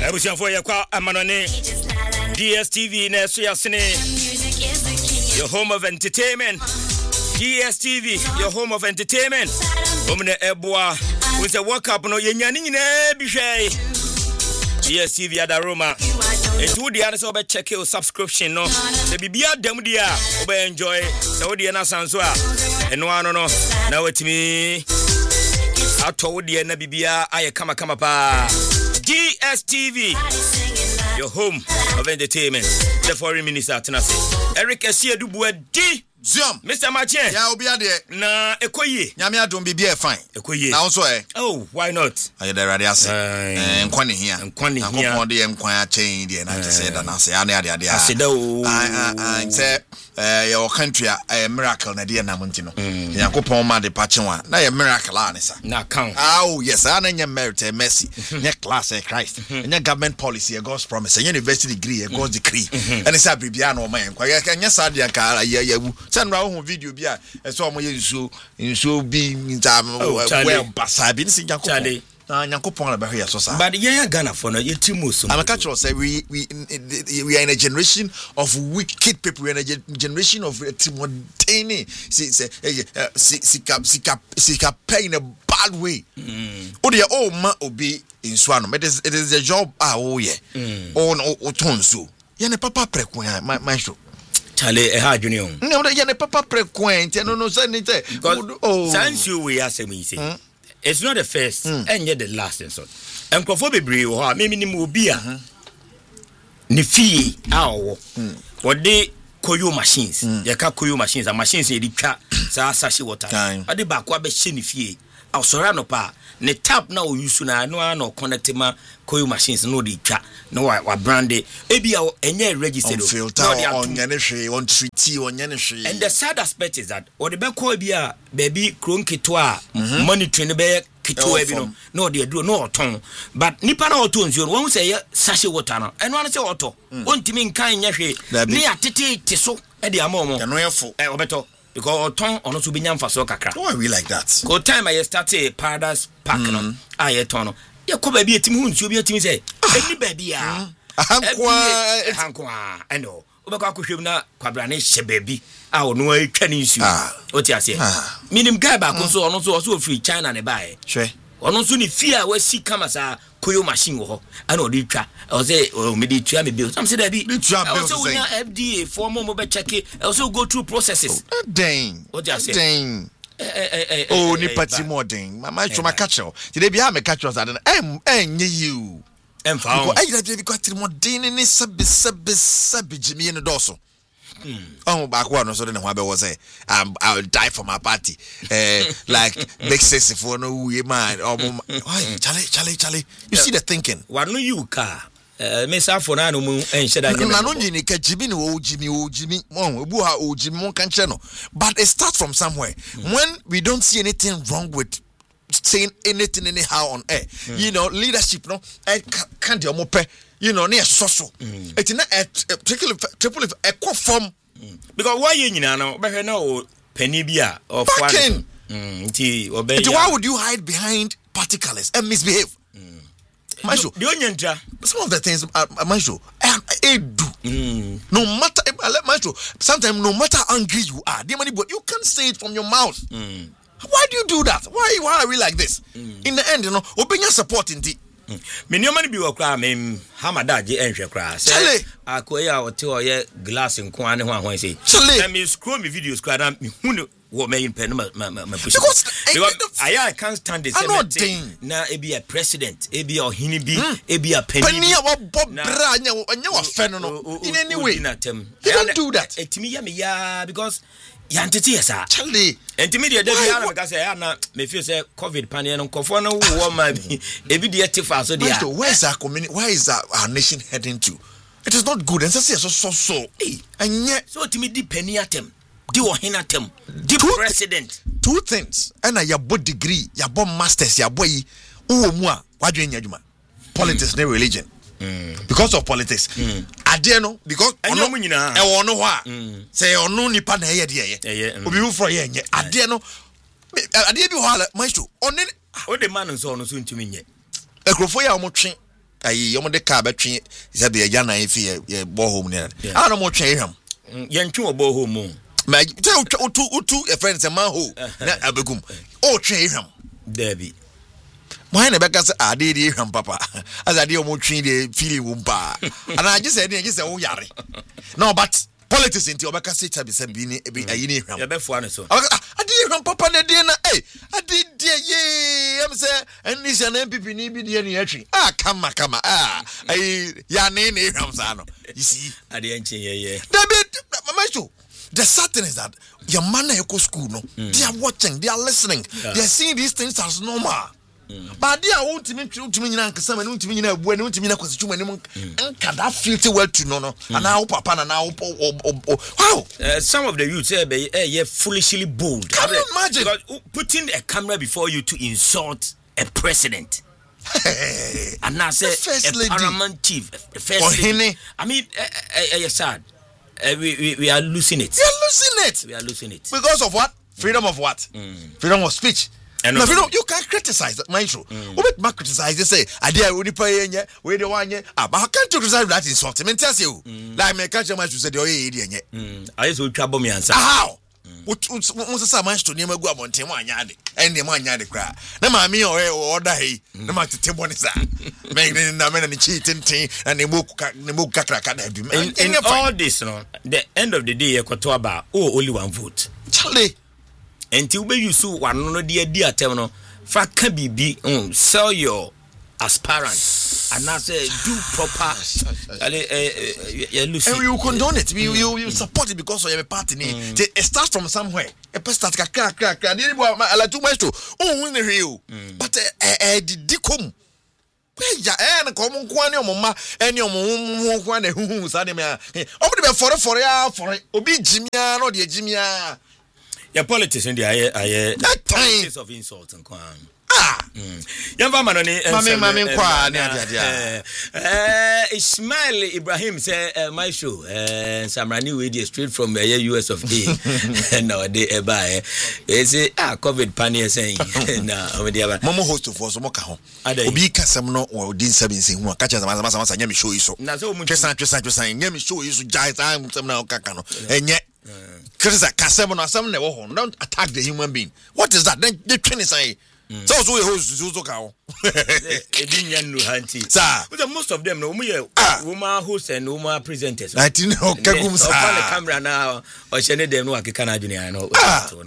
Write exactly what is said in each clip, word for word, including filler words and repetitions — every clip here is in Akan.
Ebusia for yakwa amanone D S T V na so yasene. Your home of entertainment. D S T V, your home of entertainment. Omne eboa. We say work up no yenyane nyina bihwe. D S T V adaroma. Etu di ana so be check your subscription no. Se bibia dam dia, obe enjoy. Se wodi na sanso a. Eno ano no. Na wetimi ato wodi na bibia aye kama kama pa. D S T V, your home of entertainment. The foreign minister Tenase Eric Esiedubu D Ziom Mister Machien ya obi ade na ekoye nyame adom bibia e fine ekoye na so eh oh why not aye the radio ase eh nkwane hia nkwane hia akopon de nkwan a chain de na tse da na se ya na ade ade a aseda o ah ah say eh your country a miracle na de na monti no yakopon ma de pachewa na ye miracle anisa na kan oh yes ana nya merit e mercy nya class e Christ nya government policy e God's promise nya university degree e God's decree and say bibia na o man kwa nya sad ya ka ya yawu sanra ho video bi a e so mo ye nso nso bi ntam well basa bi nsi yakopon na yakopon na be hwe so sa but yen Ghana for no yetimu so I'm a catch say we we we are in a generation of wicked people. We are in a generation of timotene sika sika sika pay in a bad way. Oh dear, oh ma obi in Swano. It is it is a job. Ah oh yeah. Oh no oh tonso. Yene papa prekwan my my show. Chale e ha junior. No, yene papa prekwan. No no say nite. Oh, since you we ask me say. It's not the first mm. and yet the last and so. And Kofobe Bri or maybe Nimubia Nifi our what they Koyo machines, Yaka Koyo machines and machines in the cat, Sa Sashi water. I did back what be Shinifi, our Sorano pa, ne tap now you soon I know no connectima Koyo machines, no the cat, no what brandy, maybe our any registered filter on Yaneshi, on treaty, on Yaneshi. And the sad aspect is that, or the back bia baby Kronkitoa, money train the bear. Kito ebino no de do no oton but nipa na oton nsuo won say sachet water no eno an say oto ontimi nkan nyahwe ne atete te so e de amomo eno yefo e obeto because oton ono so benya mfa so kakra why we like that go time I started Paradise Park no aye ton no ye ko ba bi etimi hu nsuo bi etimi say eni ba bi a hankwa hankwa eno obekwa kohwem na kwabra ne hye ba bi a ono atwa ne nsuo oti ase minim guy ba ko so ono so so free China ne bae hwe ono so ni fia wa si kama sa Koyo machine wo ho ana odi twa o say o me di twa me bill some say that be o say we F D A form mo be check it o say go through processes dang oti ase dang oh ni party modern mama chuma catch you today be ha me catch us that em enye you em fa o ayi da bi ko modern ni sabi sabi sabi jimi ne doso oh back one so then who say um, I'll die for my party uh, like big sexy for no we man oh Charlie Charlie Charlie you see the thinking what no you car uh me say for na no mu enhye da na no nyini ka jimi ni o jimi o jimi oh ebu ha o jimi mon kan che no but it starts from somewhere mm. when we don't see anything wrong with saying anything anyhow on air mm. you know leadership no I can't do mo pe you know near so it's not a triple triple a co form because why you nyina no be na o pani bia of one nti obey why would you hide behind party colors and misbehave Maisho the onyentra some of the things Maisho I do no matter Maisho sometimes no matter how angry you are the money but you can't say it from your mouth mm. Why do you do that why why are we like this mm. in the end you know obenya support indeed me no mani bi wo kra me hamada je enhwe kra say akoya wote oye glass nko ane ho ahon say na me scroll me videos kra na me hu wo me pen ma ma push because I can't stand this na e be a president e be a ohini bi e be a penny penny a wo bobra anya anya wo fe no no in any way you don't do that etimi ya me ya because yantete yesa Charlie intermediate dey ya na because ya na me feel say covid pan no nkofo no wo ma bi e bi dey tifa so dey where is our community where is our, our nation heading to it is not good and say so so so and yet so timi di penny atem di wo hin atem di president two things and your both degree your both masters your boy wo mu a wadwen nya adwuma politics mm. na religion mm. because of politics mm. ade no because ono mu nyina e wo no ho a say ono nipa na ye de ye obi wu for ye nye ade no ade bi ho ala maestro one o de man so ono so ntumi nye ekrofo ya mo twe ayi yomo de car betwe say be ya na efi ye bo home ne ah no mo twe ehwam ye ntwe obo home ma tell utu utu a friend say man ho na abegum o twe ehwam Debbie Why never got a day from papa as I deal more tree the feeling wumpa. And I just said, just say, oh, yari. No, but politics into Obaka City be said, being a year. You're best one, so I did from papa the dinner. Eh, I did, yeah, I'm saying, and this an M P P need be the entry. Ah, come, come, ah, I, ya name, Ramsano. You see, I didn't, yeah, yeah. David, my show. The certain is that your man echo school, no, they are watching, they are listening, they are seeing these things as normal. Mm. But they are want to me to me na nkasa me to me na when to me na kwasitu me nka that feel well to no no and now papa and now wow uh, some of the youths eh be eh foolishly bold. Can you imagine because putting a camera before you to insult a president hey, and now say a paramount chief a first lady. I mean eh eh eh sad uh, we, we we are losing it. We are losing it. We are losing it because of what? Freedom of what? Mm. Freedom of speech. No, you know, you can criticize that, my issue. Who make criticize? They say, "I dare only pay ye, we the one ye." Ah, but how can you criticize that insult? I mean, tell you, like me catch your man to say, "Oh, ye, ye." I used to trouble me answer. How? What? What? What's the man to name a go about ten one yard? And the man yard cry. No, mammy or order he. No matter ten one is that. Make the man and cheating thing and the book, the book, crack. In all this, no, the end of the day, you got to about oh, only one vote, Charlie. Until you so one no dear dear terminal, fa can be be um, sell your aspirants and now say do proper. And you condone it, you you, you support it because of your party. Mm. It starts from somewhere. A person start crack crack crack. I like too much to oh win the real, but eh the dicum. Yeah, and come on, your mamma, and your mum, one who's animal. Only for it for it for it. Obi Jimmy, no dear Jimmy. Your politics in the air, I politics of insult and crime. Ah, young man, mammy, mammy, Ismail Ibrahim say my show, and Samrani with straight from the U S of A. No, they buy. They say, ah, COVID panier saying, no, over there. Momo host of us, Mokaho. Obi Casamno or Dean Sabin saying, what catches my master, and Yami show you so. Now, so much saying, Yami show you so giant time, some now Cacano, and yet. Because Casamon or some never home. Don't attack the human being. What is that? Then the train is saying, so we host Zuzuka. But most of them, no more woman hosts and woman presenters. I didn't know the camera now or send them like a Canadian. I know.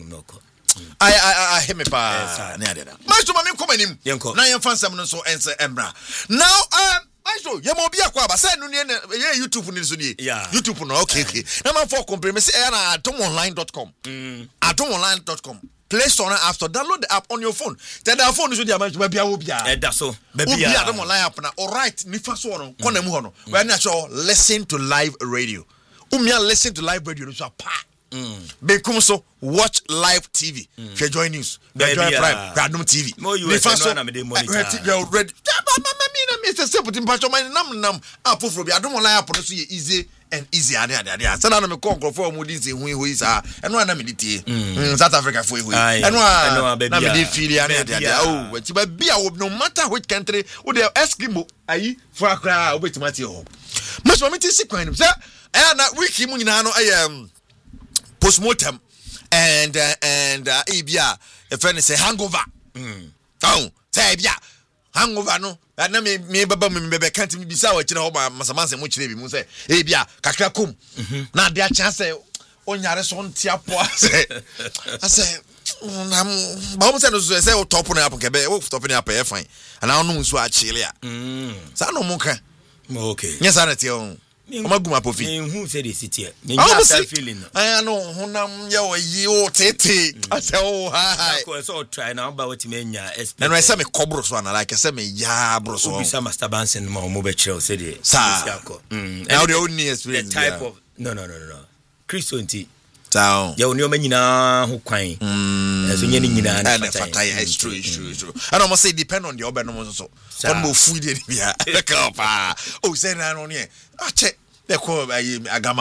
I I I hear me pa. Master Mammy coming him. Now you find someone so answer Embra. Now um I show you mo bia kwa ba say no ne YouTube ni so ni YouTube no okay okay na man for compare say na atom online dot com atom online dot com Play Store and App Store. Download the app on your phone. Tell the phone is with your man to be a wobia. Eh, that's so. Baby, yeah, atom online app na. All right, nifa so no. Kone mu hono. We na show listen to live radio. Umia listen to live radio so pa. Mm. Bekum so watch live T V. Mm. If you join news, you join Prime, Radom T V. More U S no na me dey monitor. You ready? Me say say put in patch my nam nam app for be adom online app no so easy and easy ade ade ade. Say na me call for mu din say hu hu is ah. Eno na me dey tie. South Africa for hu. Eno na me dey feel ade ade ade. Oh, we ti ba bia no matter which country, we dey Eskimo ayi for akra obetimati ho. Mas me ti sikwan say eh na week mu nyina no eh postmortem and uh, and uh, Ibia a friend say hangover. Mm. Oh, say Ibia hangover no. Na me me baba me bebe can't me bisa wa kire ho ba masamanse mo kire bi mu say Ibia kakra kom. Na de a chance onyare so ntiapo say. I say na ba mo say no say o top na happen kebe o top na happen e fine. And I no nso a chile a. Mm. Sa no mo kan. Okay. Yes ana tie o. Omaguma pofi. Who said this here? Me just feeling. I know honam ye o yi o tete. I say oh hi. I so try now about what me nya expect. And I say me kobro so na like I say me ya bro so. Obi sa master bansen ma mo be chiro say dey. Mm. Now the only experience. The type of no no no no. Christo nti. Down. Ya oni o manyina ho kwan. Mm. So nye ni nyina na fata ya is true is true is true. And I must say depend on the obe no so. One more food dey bia. Oh say na no ne. Ah che. They call agama ho.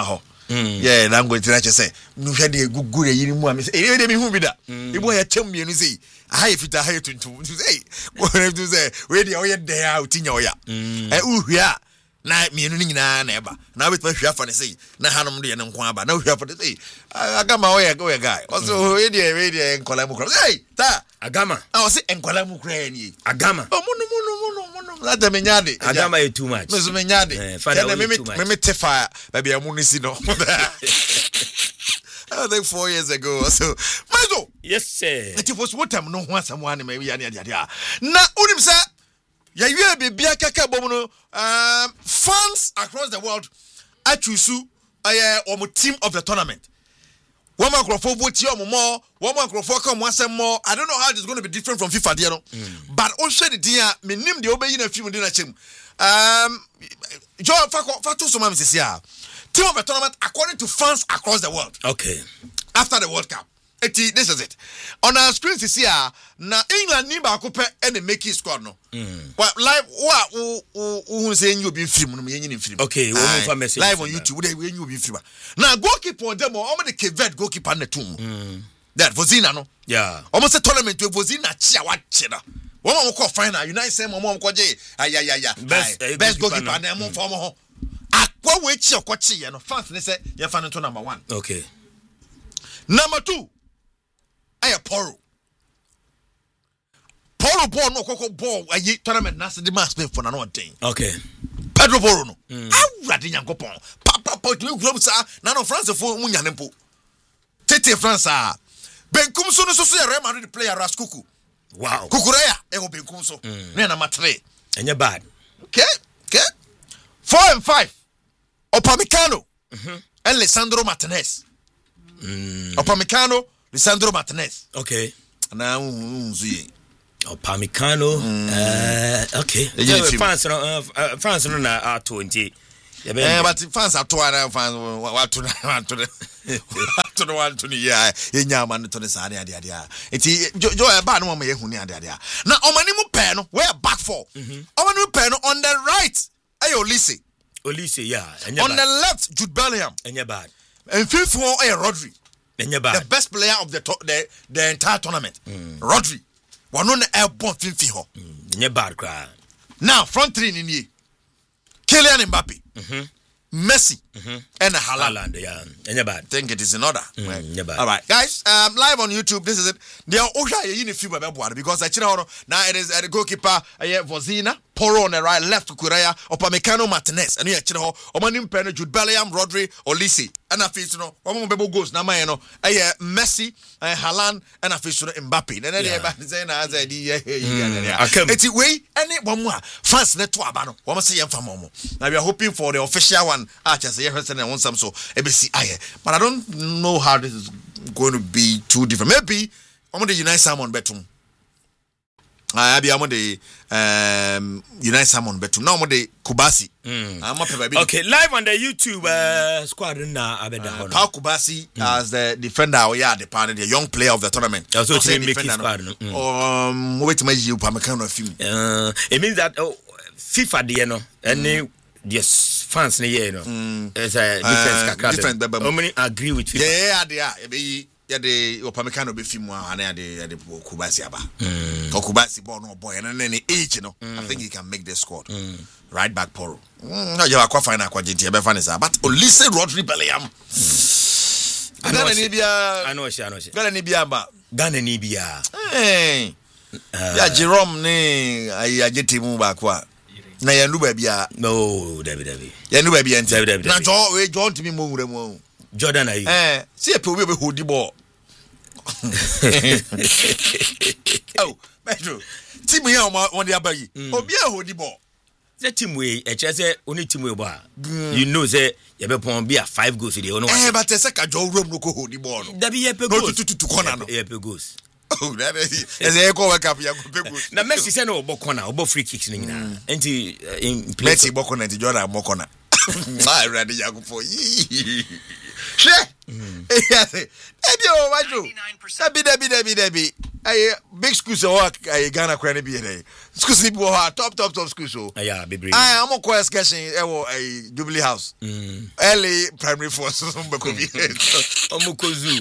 yeah na ngo tira che say no hwe de gugu re yiri mu am say e de mi hu bi da e bo ya chem mienu say aha fita aha tuntum say go to say we de o ye de a utinya o ya e uhua na mienu ni nyina na eba na bet ma hua fa ne say na hanom de ne nko aba na hua fa de say agama o ye go ye guy also we de we de nkola mu kro hey ta agama ah say nkola mu kro ni agama o munu munu munu la de menyade agama e too much me so menyade fa me me me tefa baby amu si no I think four years ago or so. Mazo. Yes, sir. That was what I'm no one someone maybe ya ya ya. Na unim sa ya yue be bia kaka bomuno um fans across the world achusu aye omo team of the tournament. One man crofo vote your more, one man crofo come once more. I don't know how it's going to be different from FIFA there no. But also the dia me nim the obey na film dey na chem. Um Jo fa fa to so ma msesia. Team of the tournament according to fans across the world. Okay. After the World Cup. Eti, this is it. On our screen this year, na England ni ba ko pe and make it squad no. Mm. Well, live wa who who say you be film no me yin film. Okay, we move for message. Live on YouTube, we you be film. Now goalkeeper them o the Kevet goalkeeper na tum. Mm. That Vozina no. Yeah. Almost a tournament we Vozina chia wa chia na. One mo call final, United say mo mo ko je. Ay ay ay. Best uh, best goalkeeper na mo for mo. Akwa we chia ko chia no. Fans ne say you fan to number one. Okay. Number two. Aye Poro. Poro ball no koko ball aye tournament na se the match play for na no thing. Okay. Pedro Poro no. Awurade nyankopon. Papa papa tu group sa na no France fo munya ne mpo. Tete France ah. Benkum so no so so Real Madrid player Raskuku. Wow. Kukureya e ho benkum so. Na number three. Enye bad. Okay. Okay. Four and five. Opamecano. Mhm. And Lisandro Martinez. Mm. Opamecano, Lisandro Martinez. Okay. Na unzuye. Opamecano. Mm. Uh, okay. Yeah, France no uh, France no na twenty. Eh but France atwa France what to what to to the one to yeah enya man to the side ade ade enti jo e ba no ma yehu ni ade ade na omani mu pe no we back four omani mu pe no on the right ayo Olise Olise yeah on the left Jude Bellingham enya bad and fifth one ayo Rodri enya bad the best player of the to- the, the entire tournament mm. Rodri one on the airborne fifi ho enya bad cry now front three ni ni Kylian Mbappe mm-hmm. Messi mm-hmm. and Haaland. Haaland, yeah. And bad. I think it is in order. Mm, right. All right, guys. Um, live on YouTube. This is it. They are also in film because I now it is uh, the goalkeeper uh, Vozina, Poro on the right, left Kukureya, Opamecano Martinez, and you know, Omanim Peno, Jude Bellingham, Rodri, Olise, and a face, you know, Omo Bebo goes now, you know, uh, Messi, uh, Haaland, and a face, you know, Mbappe. And then they say, as I did, it's a way, and it one more fast net to Abano. One must say, for Momo. Now we are hoping for the official one. I just say, and want some so A B C aye. But I don't know how this is going to be too different. Maybe I'm going to unite someone betum. I be I'm going to um unite someone betum. Now I'm going to Kubasi. I'm okay, live on the YouTube uh, squad na abeda uh, Paul Kubasi mm. as the defender or yeah the partner, the young player of the tournament. Also to make his part. Um wait my you Pamecano film. Uh it means that oh, FIFA the no any yes fans ne you know mm. it's a difference uh, different but how many agree with FIFA? Yeah yeah yeah be yeah the Opamecano be film and the the Kubasi aba mm. Kubasi born no boy and then age you know mm. I think he can make the squad mm. right back Poro no you are quite fine aquagenti be fan is but Olise Rodri Bellingham Ghana ni bia I know she I know she Ghana ni bia ba Ghana ni bia eh ya Jerome ni ayageti mu ba kwa na ya ndu ba bia no David David ya ndu ba bia nti na jo we jo ntimi mo wura mu Jordan ayi eh see e pe obi be hodi ball oh Pedro team here on the abayi obi e hodi ball the team we e che say oni team we ba you know say you be pon be a five goals dey ono eh but say ka jo wura mu no ko hodi ball no da bi ye pe goals no tutu corner no ye pe goals oh that is e go work up ya go pe goals na Messi say no obo corner obo free kicks ni nyina enti in Messi bo corner ti Jordan bo corner ma ready ya go for she eh yes e bi o wajo sabi dabi dabi dabi ay big school so work ay Ghana kwa ni bi dey schools ni bo top top top schools so yeah baby ah am ko excursion e wo eh Jubilee House mm early primary four so be ko bi omo ko zoo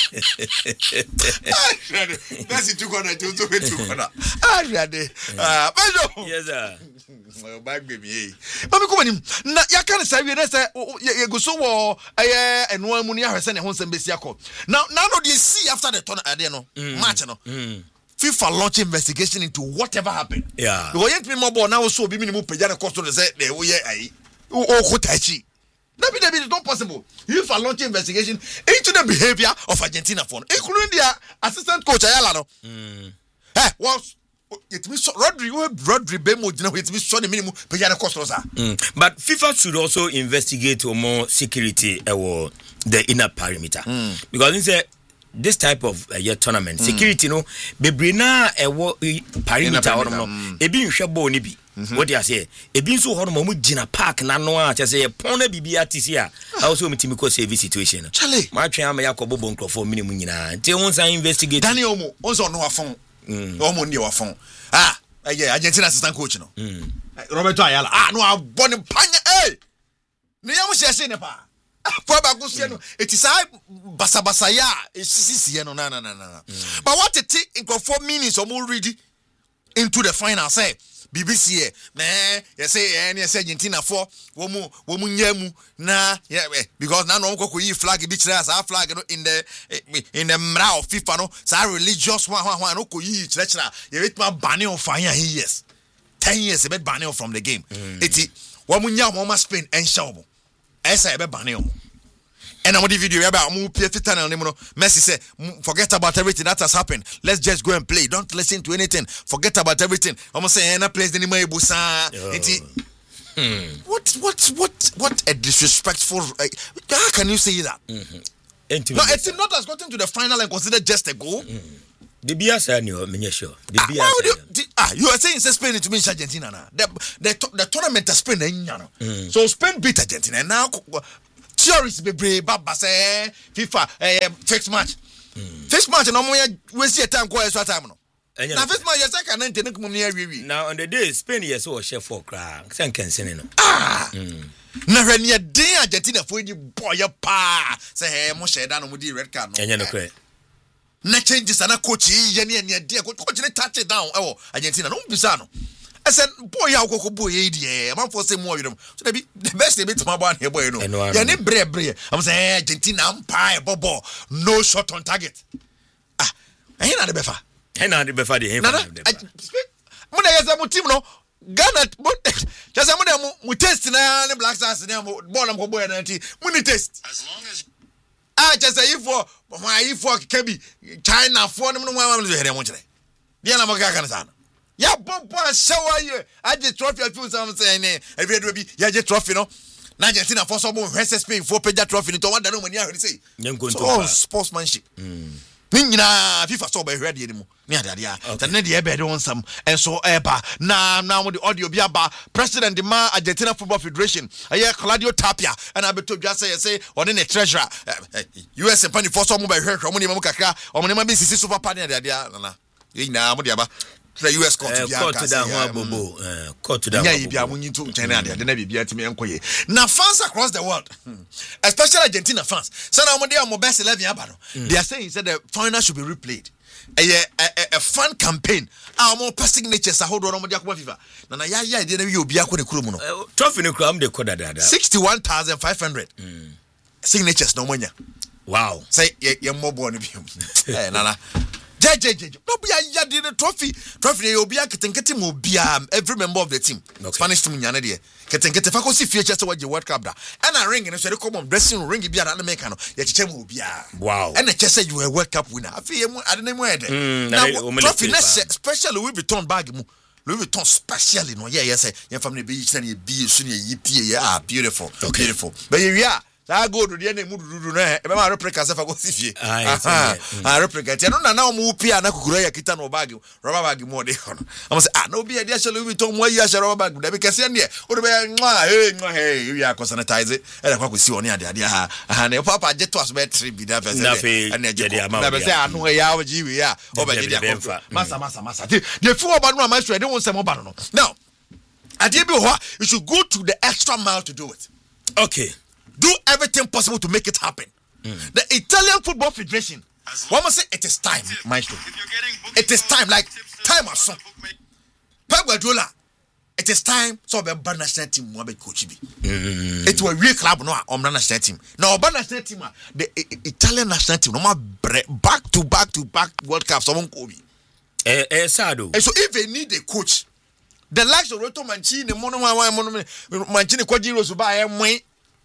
that's it to go na to to to go na ah ready ah bejo yes sir my bag baby eh mami ko manim na ya kan say we na say ye go so wo eh eno amu ni ahwese ne ho nsem besi akọ now now no dey see after the turn ade no match no FIFA launch investigation into whatever happened. Yeah. Because yet me more ball now so be minimum pay the cost to say they we ai o ko tachi. That be that be not possible. FIFA launch investigation into the behavior of Argentina for including their assistant coach Ayala no. Mm. Eh was it me so Rodri Rodri be mo gina it me so the minimum pay the cost sir. But FIFA should also investigate more security uh, the inner perimeter. Mm. Because say this type of uh, tournament mm. security no bebrina ewo perimeter or no ebi nhwe ball ni bi what you say ebi nso ho no mo gina park na no a che say pon na bibia tisi a also metimi ko save situation no chale ma twen am yakobo bonkrofo minimum nyina nti won san investigate Daniel mo onso no wafon o mo ndi wafon ah eh Argentina assistant coach no mm. Roberto Ayala ah no abone panya eh ne yam hye ne pa for ba go see no it is I basa basa ya sisi no na na na na but what it in four minutes or more read into the final say B B C man you say any say Argentina for wo mu wo mu nyamu na yeah because now no ko yi flag bi kire as flag no in the in the mra of FIFA no say religious one one no ko yi kire kire you wait ma ban on fire years ten years be ban from the game it wo mu nya mo Spain en show Esa ebe bane omo. And I'm the video about mu P F channel no Messi say forget about everything that has happened. Let's just go and play. Don't listen to anything. Forget about everything. I'm saying na place any more busa. What what what what a disrespectful uh, how can you say that? Mm-hmm. No, a team not has gotten to the final and considered just a goal. Mm. The B S I knew, I'm sure. The ah, B S I. You, ah, you are saying Spain to mean Argentina now. The, the the tournament has Spain, mm. So Spain beat Argentina. And now theories be brave, but say FIFA uh, fixed match. Mm. Fixed match, no more. We see a time go extra time no. Now fixed match, yes, I can enter come near we. Now on the day Spain yes so chef for crack. Sen can say no. Ah. Na when you day Argentina for you boy pa say hey mo share down mo di red card no. Enye no correct. Na changes ana coach ye ne ne dey coach ne touch it down ewo Argentina no bisa no I said boy ya kokko boy e dey man for say more you know so that be the best they be to my boy here boy no ya ne bre bre I'm say Argentina empire bobo no shot on target ah eh na de befa eh na de befa de eh na mo na yesa mo team no Ghana just mo dem mo test na ne Black Stars ne ball am ko boy na ti mo ni test as long as ah just say for why if for Kebi China for no one will hear much. Dia na maka kan sana. Ya bomba shower you. I just trophy I feel some saying eh we do be ya just trophy no. Na Argentina for some versus Spain for peja trophy to one that no money I say. Oh sportsmanship. Mm. Ni nyina FIFA so be hwede dey mu. Ni ade ade a. That na dey be dey on some and so eba na na mo the audio bi aba president the man Argentina Football Federation aye Claudio Tapia and abeto dwa say say on the treasurer U S company for some be hwehwe mo ni mo kakra o mo ni ma be sisi super partner ade ade a na ye nyina mo dey aba the U S court bi aka court down ho abobo eh court down ya bi amunyi to China ade ade na bibia timi enkoye na fans across the world especially Argentina fans so na mo dey am best eleven aba no they are saying said the final should be replayed a a, a fun campaign our more signatures a hold on mo dey akwa FIFA na na ya ya dey na wi obi akwa ne kuro mu no trophy ne kuro am dey koda dada sixty-one thousand five hundred mm. signatures no monya wow say ye mo bo no bi eh nana J J J no be ya dey the trophy trophy ye obi aketenkete mo bia every member of the team okay. Spanish team nyane dey ketenkete fa ko si fie chese waje World Cup da and a ring no so dey come on dressing ring bia na make no ye cheche mo bia wow and chese you a World Cup winner afi ye mo ade na mo ede na trophy na special Louis Vuitton bag mu Louis Vuitton specially no yeah yes ye family be chese na ye bi so na ye pie ye ah beautiful okay. Beautiful but ye wi Sa go do de na mu dudu no e be ma replica se fa go sifie ah ah replica ti no na na mu pia na kukura ya kita no bag rubber bag mo de hono am say ah no bi e de ashele wi to mo yi ashele rubber bag da be kase ne o de be nwa hey nwa hey wi akọ sanitize e da kwa kwesi oni ade ade ha ha na papa je to asbe trip bi da fese na je de ama be say anu ya o ji wi ya o be je de akọ masa masa masa de fu oba no ma sure de won sem oba no now ade bi ho you should go to the extra mile to do it. Okay. Do everything possible to make it happen. Mm. The Italian Football Federation, one must say it is time, Maestro. It is time, like time or so. Pep Guardiola, it is time. So the national team will be coach. It will real club no on national team. Now the national team, the Italian national team, no more back to back to back World Cup. Someone go be. Eh, eh, Sado. And so if they need a coach, the likes of Roberto Mancini, Mono Mancini, Quadro Zuba, and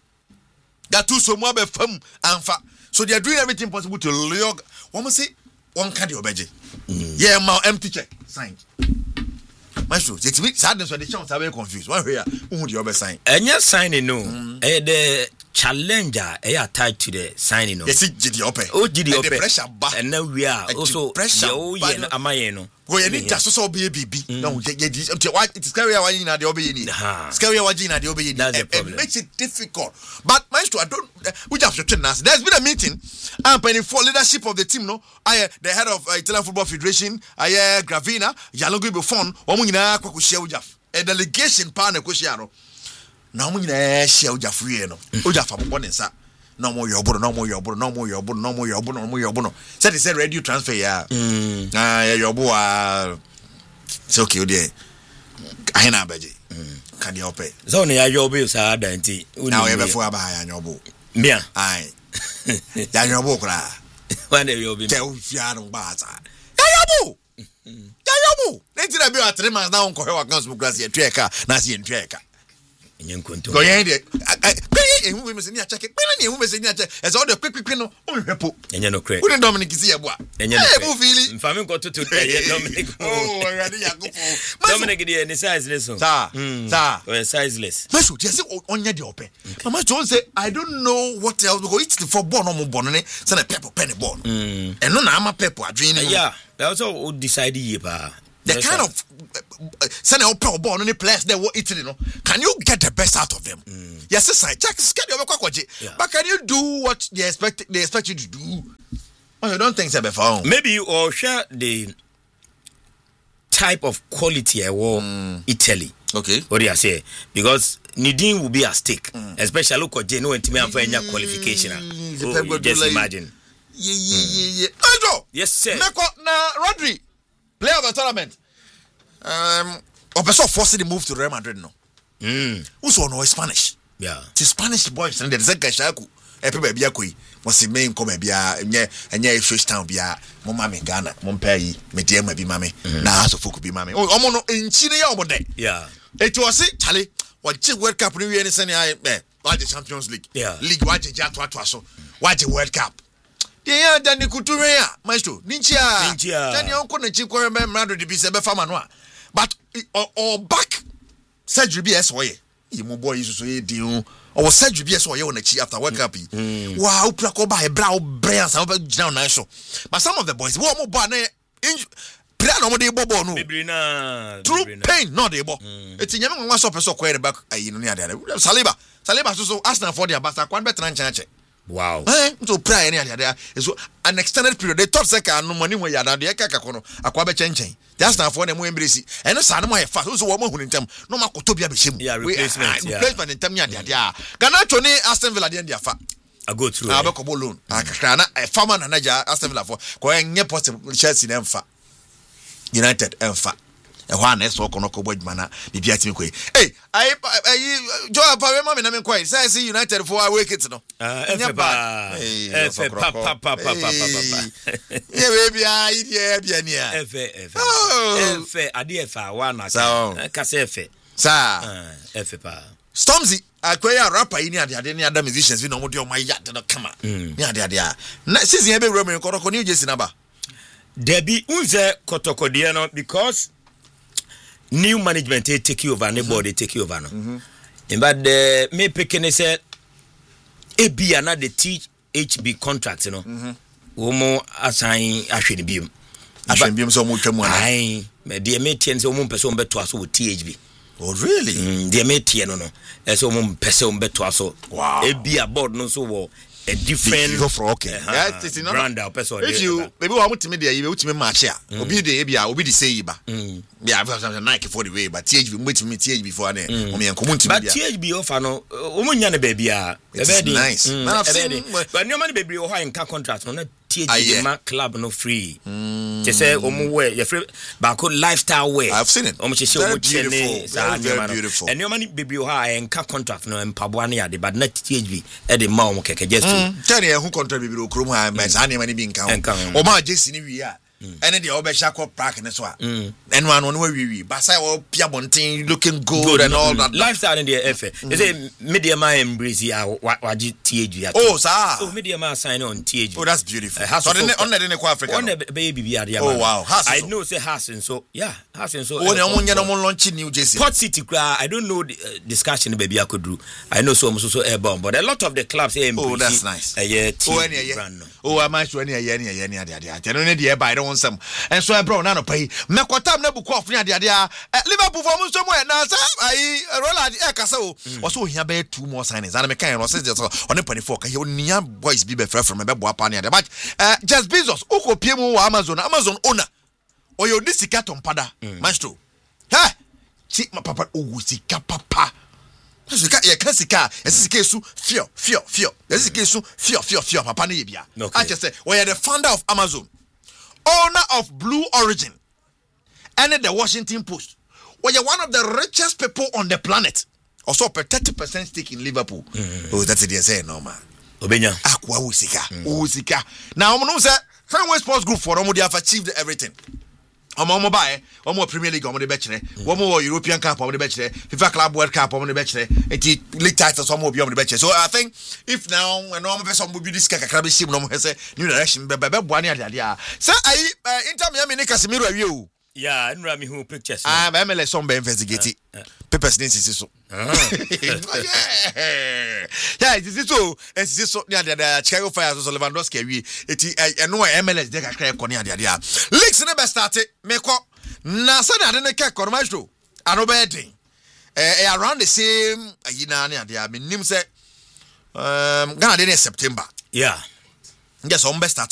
that too so more fam and fa. So they are doing everything possible to lure. One must say one candy obeje. Yeah, my empty check sign. Maestro, it's me sadness when the chance are very confused. One here, who the other sign? And yes, signing no. Eh, the challenger eh tied to the signing no. Yes, it did the open. Oh, did the open pressure back. And now we are also pressure. Oh, yeah, am I no? Go you need just so be a baby. No, it's scary one in the obey. Scary one in the obey. It makes it difficult. But Maestro, I don't. We just to us. There's been a meeting. I'm paying for leadership of the team. No, I the head of uh, Italian Football Federation. I uh, Gravina. Yalogo Buffon. Omuna kwakushia ujaf. A delegation partner kushiano. Na omuna shia ujaf free no. Ujaf abonensa. No more your bono, no more your bono, no more your bono, no more your bono, no more your bono. Said he said radio transfer, yeah. Mm. Ah, yeah, your boy. It's okay, oh dear. I ain't a budget. Can you pay? So, near your bills are dainty. Now, ever for a buy on your book. Yeah, aye. That your book, one day you'll be tell Fiano Baza. Yabu! Yabu! Let's be at three months now. Cohen comes with Gracia Treca, Nazi and Treca. Go ahead. I who was in your check, who was in your check, as all the quick quick no, and you know, Craig. Wouldn't Dominic see a boy? And you know, feeling. Family got to Dominic. Oh, Dominic, the sizeless, sir, sir, sizeless. Mashu, just on your open. Mama Jones said, I don't know what else because it's the for born on bonnet, send a pepper penny born. And no, I'm a pepper dreaming. Yeah, they also decided, the kind of uh, send a pepper born in a place they were Italy. No, can you get the best out of them? Mm. Yes, sir. Check schedule, but can you do what they expect? They expect you to do. Well, I don't think so. Before maybe you or share the type of quality I want mm. Italy. Okay, what do you say? Because Nidin will be at stake, mm. especially look at Geno and Timmy for any qualification. Mm. Oh, just imagine. Yeah, yeah, yeah, yeah. Yes, sir. Na Rodri. Player of the tournament. Um, Opeso forced the move to Real Madrid no. Mm. Whoso no Spanish. Yeah. The Spanish boys and the second shaku. Epe baby akoi. Was main come bia enye enye Fresh Town bia. Mo mama Ghana. Mo pay me dem be mama. Na aso foku be mama. Oh omo no enchine ya omo de. Yeah. It was it Charlie. What World Cup ni we ni sene ai eh. What the Champions League. Yeah. League what je ato ato so. What the World Cup. Yeah, Danny Couture, Maestro, Ninja, Ninja. Danny Uncle Chico, remember the Bissebe Famanoa. But or back surgery B S way. You boy is so deal or surgery B S way on the chi after World Cup. Wow, Pracoba, a brow brains over down national. But some of the boys, one more banner in Piano de Bobo, no, true pain, not able. It's in young one so so quite back. I know Saliba, Saliba, so Arsenal for the Basta, one better than Chanache. Wow. Eh, so pray any there is an extended period. They thought second no money when you are there kakakono akwabe chenchen. Just now for them we embrace. And no san mo e fast. So woman who in them no ma kotobia be shemu. Yeah, replacement. Yeah. Replacement in them ya there. Ganacho ni Aston Villa there fa. I go through. I be ko loan. Akakra na e farmer na naja Aston Villa for. Ko enye possible Chelsea dem fa. United em fa. E ho na so kono ko bodmana bibia timi ko. Hey, I I Joe pa we ma me na me ko. Say see United for awake it no. Ah, F pa. F pa pa pa pa pa pa. Yeah, baby, I yeah bia ni a. F F. F ade F wa na ka. Ka say F. Sa. Ah, F pa. Stormzy akwaya rapper ni ade ade ni other musicians we no mo de o ma ya de no kama. Ni ade ade a. Na season e be wura me koroko New Jersey na ba. Debi unze kotokode no because new management they take you over, mm-hmm. Anybody take you over no. Mm-hmm. But the me picking say ebia na the T H B contract no wo mo assign ahwene biom ahwene biom so mo twam ana ai me de metie nse wo mo pese wo beto aso wo T H B. Oh really? Mm, de metie no no e so mo pese wo beto aso ebia board no so wo a different go for okay uh, yeah it's not brand out person if you maybe we want to me there you want me match ya obi dey ebia obi dey say ba yeah I Nike for the way but T H B wait me T H B for na o me enkomo ntimi but T H B offer no o mo nya na ba bia e be nice man I've seen but no man baby o ha in contract no na T H B ma club no free they say o mo wear your free ba ko lifestyle wear I've seen it o mo che o mo che ne sa beautiful and no man baby o ha in contract no empabo na ya de but na T H B e de ma o mo keke just tell you who contract baby o krom ha ma sa na mani bi nka o ma jesi ni wi a ene de obesha ko park ne so a eno anu no wi wi ba sai o pia bonten looking good, good and all that lifestyle in the F they say media ma embrace ya waji T H B oh sir so media ma sign on T H B oh that's beautiful uh, so on the ne ko Africa on the baby bi ade oh wow I know say Hassan so yeah Hassan so oh ne omo nya no mo launch new jersey Port City cra I don't know the uh, discussion baby I could do I know so so so airborne but a lot of the clubs say oh that's nice uh, yeah oh any oh am I sure any any any ade ade ade no ne de buy don some and so bro na no pay mekotam na buku of ade ade Liverpool for so mo na say ai Roland e kasa o o so hia be two more signings and me kan no say so on the twenty-four ka you nia boys bi be frɛ from be boa pa ne ade but uh, just Bezos o ko pie mu wa Amazon Amazon owner o yo disika tompada maestro ha chi papa o sika papa sika ye kan sika sika su fio fio fio sika su fio fio fio papa ne ye bia I just say we are the founder of Amazon, owner of Blue Origin and the Washington Post. We are one of the richest people on the planet. Also per thirty percent stake in Liverpool. Mm. Oh, that's it they say no man. Obenya. Akwa usika. Usika. Now I'm say Fenway Sports Group for them they have achieved everything. Omo mo bae, omo Premier League omo de be kire. Omo European Cup omo de be kire. FIFA Club World Cup omo de be kire. Enti league titles omo obi omo de be kire. So I think if now when omo person omo bi this kakra be shim no mo say new direction be be boa ne ade ade a. Say ayi Inter Miami ne Casemiro awie o. Yeah, nra me who pictures. Ah, M L S some be investigate. Papers ne sisi so. Yeah, sisi so, and sisi so near the Chicago Fire so Lewandowski awie. Eti eno M L S de kakra ko ne ade ade a. Leagues ne be start me ko na say na de ne ke kormajo. Ano be den. Eh around the same ayi na ne ade a me nim say um Ghana de September. Yeah. Yes, on be start